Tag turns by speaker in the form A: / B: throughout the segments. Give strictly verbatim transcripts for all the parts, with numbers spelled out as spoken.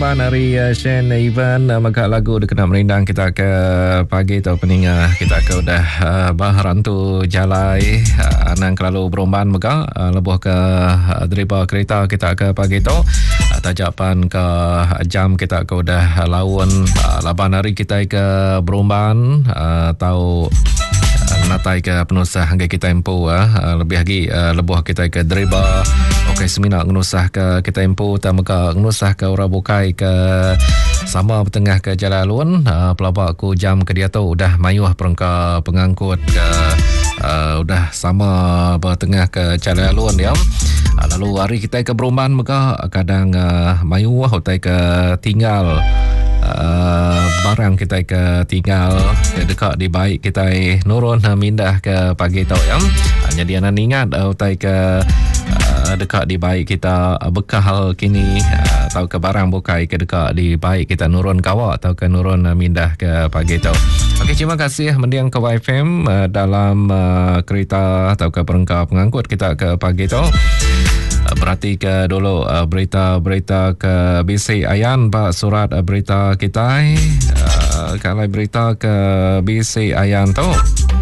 A: Bromban hari uh, Shane Ivan uh, maka lagu dekat merindang kita ke pagi tu peninga kita ke udah uh, baharan tu jalai uh, anang kelalu Bromban maka uh, lebuh ke uh, deriba kereta kita ke pagi tu uh, tajapan ke jam kita ke udah lawan uh, laban hari kita ke Bromban uh, tahu natai ke penusah hingga kita empu uh, lebih lagi uh, lebuh kita ke deriba okey semina ngenusah ke kita empu tamaka ngenusah ke ora bukai ke sama bertengah ke jalan alun uh, pelabak ku jam ke dia tu udah mayuh perangka pengangkut ke uh, udah sama bertengah ke jalan alun ya. Uh, lalu hari kita ke Bromban maka kadang uh, mayuh utai ke tinggal Uh, barang kita ke tinggal ke dekat di baik kita nurun uh, mindah ke pagi tau ya. Uh, jadi anak ingat uh, utai ke uh, dekat di baik kita uh, bekal kini uh, atau ke barang bukai ke dekat di baik kita nurun kawak atau ke nurun uh, mindah ke pagi tau. Okey, terima kasih mendiang ke Y F M uh, dalam uh, kereta atau ke perangkap pengangkut kita ke pagi tau. Berarti ke dulu uh, berita-berita ke B C Ayan pak surat uh, berita kita uh, kalau berita ke B C Ayan tu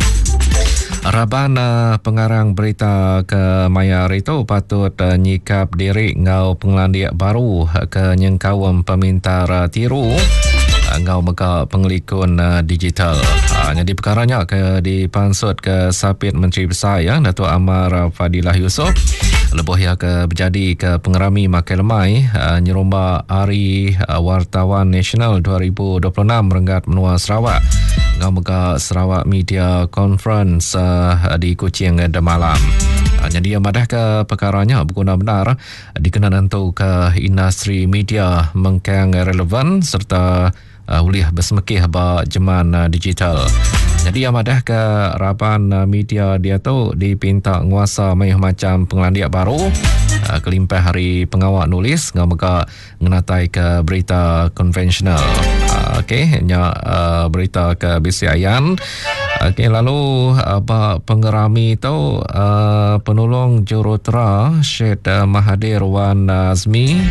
A: Raban uh, pengarang berita ke Mayar itu patut uh, nyikap diri ngau penglandia baru uh, ke nyengkawam pemintar uh, tiru uh, ngau meka pengelikun uh, digital. Uh, jadi perkaranya ke dipansut ke Sapit Menteri Besar ya Datuk Amar uh, Fadilah Yusof lebuh ya ke berjadi ke pengerami makai lemai uh, nyeromba Hari uh, Wartawan Nasional dua ribu dua puluh enam Renggat Menua Sarawak ngau mega Sarawak Media Conference uh, di Kuching dan malam. Uh, jadi madah ke perkaranya berguna benar dikenal untuk ke industri media mengkang relevan serta uh, ulih bersemekih ba jeman uh, digital. Jadi yang madah ke rapan uh, media dia tu dipinta nguasa mayuh macam penglandia baru uh, kelimpah hari pengawak nulis ngau mega ngenatai ke berita konvensional. Uh, Okey, nya uh, berita ke B C Ayan. Okey, lalu apa uh, pengerami tu uh, penolong jurutera Syed uh, Mahathir Wan Azmi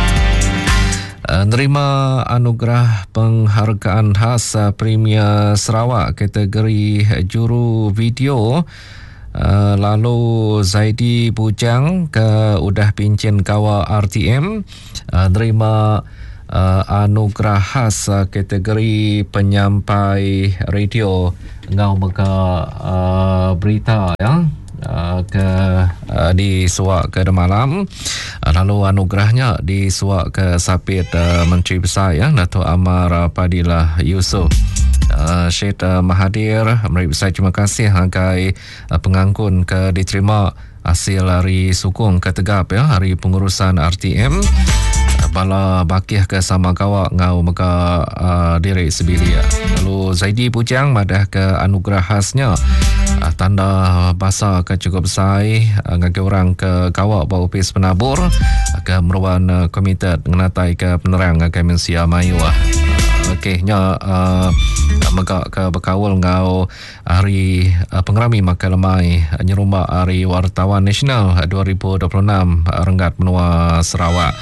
A: Uh, nerima anugerah penghargaan khas uh, Premier Sarawak kategori juru video. Uh, lalu Zaidi Bujang ke udah pincin kawa R T M uh, nerima uh, anugerah khas uh, kategori penyampai radio ngau mega uh, berita ya. Uh, ke uh, di suak ke malam uh, lalu anugerahnya di suak ke Sapit uh, Menteri Besar ya Datuk Amar Fadilah Yusof. uh, Syed uh, Mahathir Menteri Besar terima kasih hagai uh, pengangkun ke diterima hasil hari sukung ke tegap ya hari pengurusan R T M uh, bala bakih ke sama kawak ngau mega uh, diri sebilia. Lalu Zaidi Bujang madah ke anugerah khasnya Uh, tanda bahasa ke cukup besar uh, ngagi orang ke kawak bau pis penabur uh, ke meruan uh, komite ngenatai ke penerang ke Mensia Mayu uh, okey nya uh, mega ke berkawal ngau hari uh, pengerami makai lemai uh, nyerumba Hari Wartawan Nasional uh, dua ribu dua puluh enam uh, Renggat Menua Sarawak.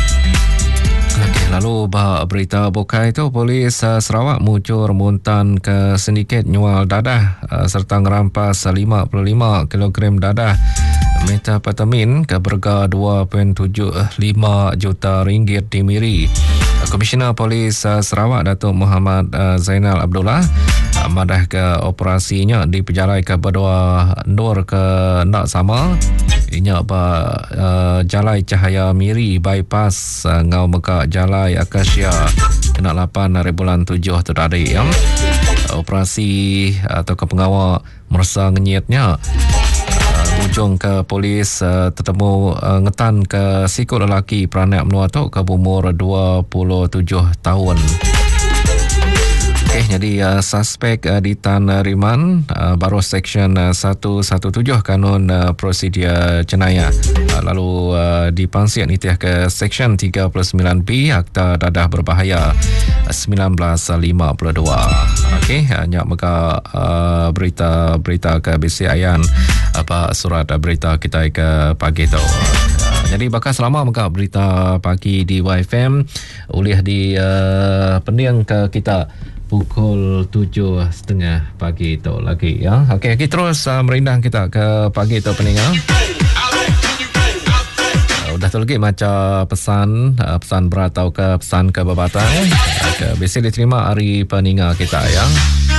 A: Okay, lalu bah berita bukai itu polis uh, Sarawak mucur muntan ke sindiket nyual dadah uh, serta ngerampas lima puluh lima kilogram dadah metapetamin ke berga dua perpuluhan tujuh lima juta ringgit di Miri. Uh, Komisioner Polis uh, Sarawak Datuk Muhammad uh, Zainal Abdullah uh, madah ke operasinya diperjalai ke berdua nur ke nak sama inya apa uh, Jalai Cahaya Miri bypass uh, ngau meka Jalai Akasia kena lapan hari bulan tujuh tu tadi ya. Uh, operasi atau ke pengawal merasa ngenyitnya uh, ujung ke polis uh, tertemu uh, ngetan ke sikut lelaki peranak menua tu ke umur dua puluh tujuh tahun. Okey, jadi uh, suspek uh, ditan uh, riman uh, baru seksyen uh, seratus tujuh belas kanun uh, prosedur jenayah. Uh, lalu uh, dipangsiat nitiah ke seksyen tiga puluh sembilan B Akta Dadah Berbahaya uh, seribu sembilan ratus lima puluh dua. Okey, hanya maka uh, berita-berita ke B C Ayan apa surat uh, berita kita ke pagi tu. Uh, Jadi bakal selama muka berita pagi di Y F M boleh di uh, pendiang ke kita pukul tujuh setengah pagi itu lagi ya. Okey, kita terus uh, merindang kita ke pagi itu peninggal. Uh, udah tu lagi macam pesan uh, pesan berat atau ke pesan ke babatan uh, ke biasa diterima hari peninggal kita ya.